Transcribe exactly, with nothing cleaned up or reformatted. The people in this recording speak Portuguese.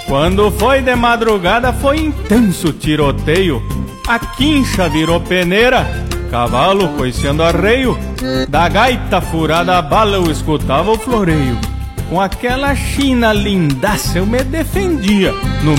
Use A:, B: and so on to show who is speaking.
A: Quando foi de madrugada foi intenso tiroteio. A quincha virou peneira, cavalo coiceando arreio. Da gaita furada a bala eu escutava o floreio. Com aquela china lindaça eu me defendia no